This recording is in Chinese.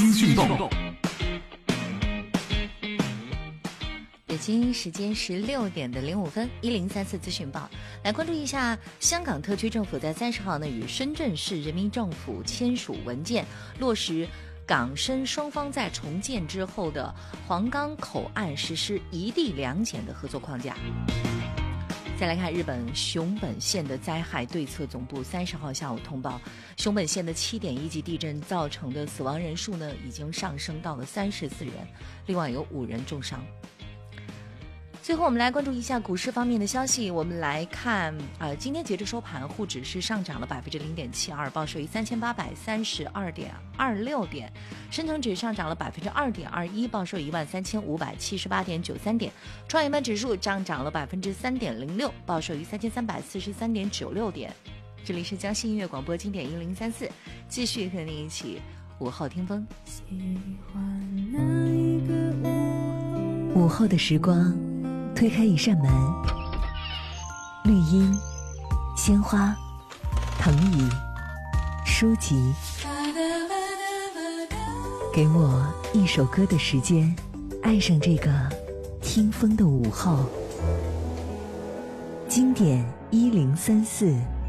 资讯报。 北京时间16:05，1034资讯报，来关注一下香港特区政府在30号呢与深圳市人民政府签署文件，落实港深双方在重建之后的皇岗口岸实施一地两检的合作框架。再来看日本熊本县的灾害对策总部30号下午通报，熊本县的7.1级地震造成的死亡人数呢已经上升到了34人，另外有5人重伤。最后我们来关注一下股市方面的消息，我们来看今天截至收盘，沪指是上涨了 0.72%， 报收于3832.26点，深成指上涨了 2.21%， 报收于13578.93点，创业板指数上涨了 3.06%， 报收于3343.96点。这里是江西音乐广播经典1034，继续和你一起午后听风。 午后的时光，推开一扇门，绿荫、鲜花、藤椅、书籍，给我一首歌的时间，爱上这个听风的午后。经典1034。